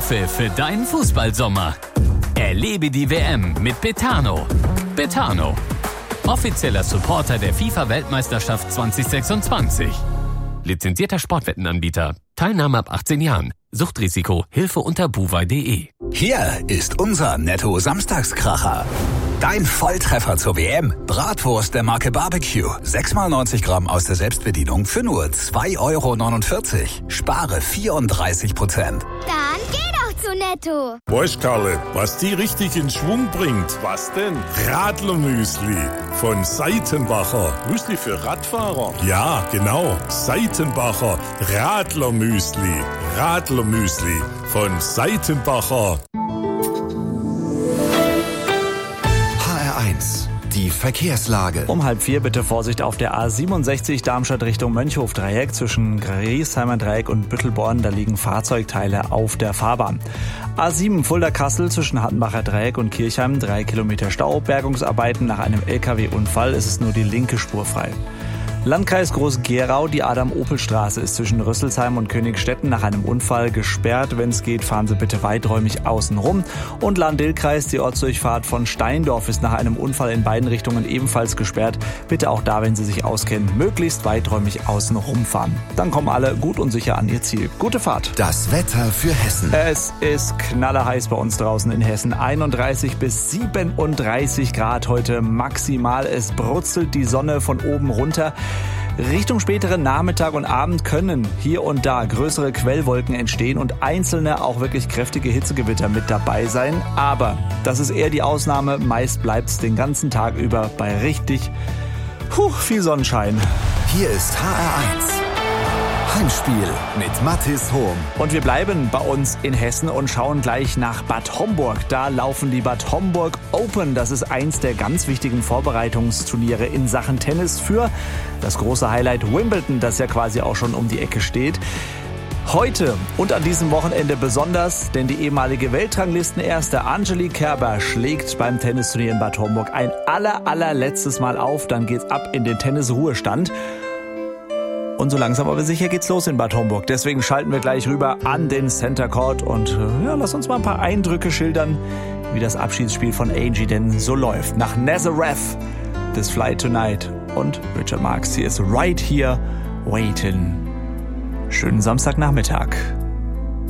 Anpfiff für deinen Fußballsommer. Erlebe die WM mit Betano. Betano, offizieller Supporter der FIFA-Weltmeisterschaft 2026. Lizenzierter Sportwettenanbieter. Teilnahme ab 18 Jahren. Suchtrisiko. Hilfe unter buwei.de. Hier ist unser Netto-Samstagskracher. Dein Volltreffer zur WM. Bratwurst der Marke Barbecue. 6x90 Gramm aus der Selbstbedienung für nur 2,49 €. Spare 34%. Dann geh doch zu Netto. Weißt, Karle, was die richtig in Schwung bringt? Was denn? Radlermüsli von Seitenbacher. Müsli für Radfahrer? Ja, genau. Seitenbacher Radlermüsli. Radlermüsli von Seitenbacher. HR1, die Verkehrslage. Um 3:30 bitte Vorsicht auf der A67 Darmstadt Richtung Mönchhof-Dreieck zwischen Griesheimer Dreieck und Büttelborn. Da liegen Fahrzeugteile auf der Fahrbahn. A7 Fulda-Kassel zwischen Hattenbacher Dreieck und Kirchheim. 3 Kilometer Stau. Bergungsarbeiten nach einem LKW-Unfall. Es ist nur die linke Spur frei. Landkreis Groß-Gerau, die Adam-Opel-Straße ist zwischen Rüsselsheim und Königstetten nach einem Unfall gesperrt. Wenn es geht, fahren Sie bitte weiträumig außen rum. Und Lahn-Dill-Kreis, die Ortsdurchfahrt von Steindorf ist nach einem Unfall in beiden Richtungen ebenfalls gesperrt. Bitte auch da, wenn Sie sich auskennen, möglichst weiträumig außen rumfahren. Dann kommen alle gut und sicher an ihr Ziel. Gute Fahrt. Das Wetter für Hessen. Es ist knallerheiß bei uns draußen in Hessen. 31 bis 37 Grad heute maximal. Es brutzelt die Sonne von oben runter. Richtung späteren Nachmittag und Abend können hier und da größere Quellwolken entstehen und einzelne auch wirklich kräftige Hitzegewitter mit dabei sein. Aber das ist eher die Ausnahme. Meist bleibt es den ganzen Tag über bei richtig viel Sonnenschein. Hier ist HR1. Heimspiel mit Mathis Hohm. Und wir bleiben bei uns in Hessen und schauen gleich nach Bad Homburg. Da laufen die Bad Homburg Open. Das ist eins der ganz wichtigen Vorbereitungsturniere in Sachen Tennis für das große Highlight Wimbledon, das ja quasi auch schon um die Ecke steht. Heute und an diesem Wochenende besonders, denn die ehemalige Weltranglistenerste Angelique Kerber schlägt beim Tennisturnier in Bad Homburg ein allerletztes Mal auf. Dann geht's ab in den Tennisruhestand. Und so langsam aber sicher geht's los in Bad Homburg. Deswegen schalten wir gleich rüber an den Center Court und lass uns mal ein paar Eindrücke schildern, wie das Abschiedsspiel von Angie denn so läuft. Nach Nazareth, This Flight Tonight und Richard Marx. Hier ist Right Here Waiting. Schönen Samstagnachmittag.